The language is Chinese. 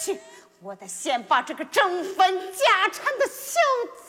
去，我得先把这个争分家产的小